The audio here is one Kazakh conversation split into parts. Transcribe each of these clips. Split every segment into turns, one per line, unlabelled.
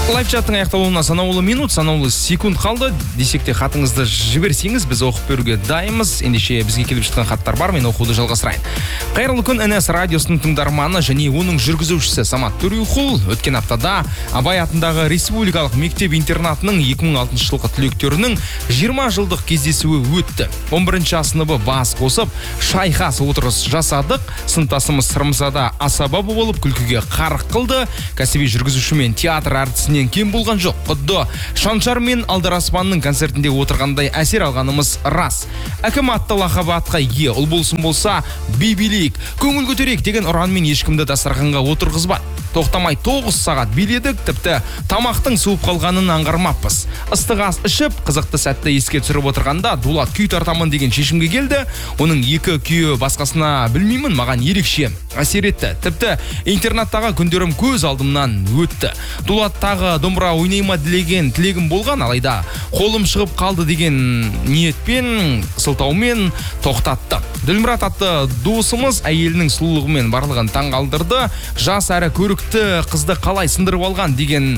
Лайфчаттың аяқталуына санаулы минут, санаулы секунд қалды. Десек те хатыңызды жіберсеңіз, біз оқып беруге дайынбыз. Ендеше бізге келіп жатқан хаттар бар, мен оқуды жалғастырайын. Қайырлы күн, НС радиосының тыңдарманы және оның жүргізушісі Самат Төреқұл өткен аптада Абай атындағы республикалық мектеп-интернатының 2006 жылғы түлектерінің 20 жылдық кездесуі өтті. 11-ші сыныбы бас қосып, шайқас отырыс жасадық. Сыныптасымыз Сырымзада асабабы болып күлкіге қарық қылды. Кәсіби жүргізуші мен театр әртісінен кем болған жоқ. Құдды Шаншар мен Алдар Аспанның концертінде отырғандай әсер алғанымыз рас. Әкім атты лақабы атқа ие, ұл болсын болса би-билейік, көңіл көтерейік деген ұранмен ешкімді дастарханға отырғызбады. Тоқтамай 9 сағат биледік, тіпті тамақтың суып қалғанын аңғармаппыз. Ыстық ас ішіп, қызықты сәтті еске түсіріп отырғанда Дулат күй тартамын деген шешімге келді. Оның екі күйі басқасына білмеймін, маған ерекше әсер етті. Тіпті интернаттағы күндерім көз алдымнан өтті. Дулат тағы домбыра ойнайма тілеген тілегім болған, алайда қолым шығып қалды деген ниетпен, сылтаумен тоқтатты. Ділмұрат атты досымыз әйелінің сұлулығымен барлығын таңғалдырды. Жас әрі көрікті қызды қалай сындырып алған деген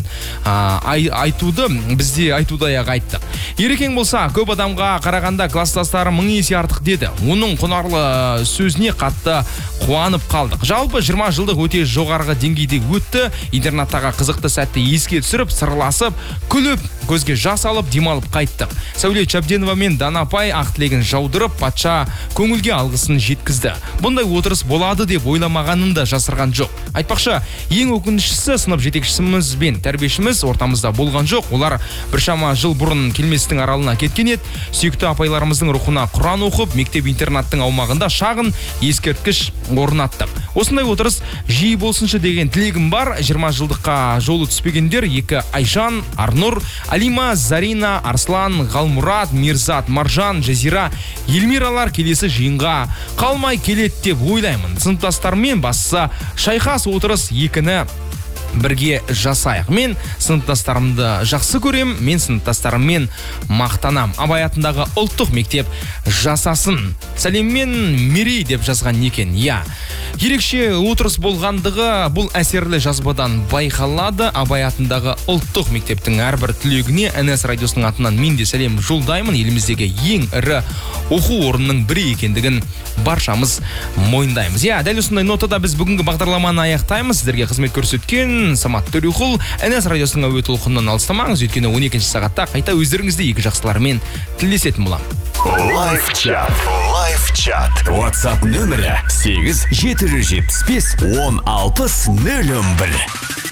айтуды бізде айтудай-ақ айттық. Ерекең болса, көп адамға қарағанда класстастары 1000 есе артық деді. Оның құнарлы сөзіне қатты қуанып қалдық. Жалпы 20 жылдық өте жоғарғы деңгейде өтті. Интернаттағы қызықты сәтті еске түсіріп, сырласып, күліп, көзге жас алып, демалып қайттық. Сәуле Чабденова мен Данапай ақ тілегін жаудырып, патша көңілге алғысын жеткізді. Бұндай отырыс болады деп ойламағанын да жасырған жоқ. Айтпақшы, ең өкініштісі сынып жетекшісіміз бен тәрбиешіміз ортамызда болған жоқ. Олар біршама жыл бұрын келместің аралына кеткен еді. Сүйікті апайларымыздың рухына Құран оқып, мектеп-интернаттың аумағында шағын ескерткіш орнаттық. Осындай отырыс жиі болсыншы деген тілегім бар. 20 жылдыққа жолы түспегендер екі Айжан, Арнұр, Алима, Зарина, Арслан, Ғалмұрат, Мирзат, Маржан, Жазира, Елмиралар келесі жиынға қалмай келеді деп ойлаймын. Сыныптастармен басса шайқас отырыс екіні бірге жасайық. Мен сыныптастарымды жақсы көрем, мен сыныптастарыммен мақтанам. Абай атындағы ұлттық мектеп жасасын. Сәлеммен Мерей деп жазған екен. Ерекше отырыс болғандығы бұл әсерлі жазбадан байқалады. Абай атындағы ұлттық мектептің әрбір түлегіне НС радиосының атынан мен де сәлем жолдаймын. Еліміздегі ең ірі оқу орнының бірі екендігін баршамыз мойындаймыз. Дәл осындай нотада біз бүгінгі бағдарламаны аяқтаймыз. Сіздерге қызмет көрсеткен Самат Төреқұл. НС радиосының әуе толқынынан алыстамаңыз, өйткені 12-ші сағатта қайта өздеріңізді екі жақсылармен тілдесетін боламын.
Лайфчат. WhatsApp нөмірі 8 775 10 60 01.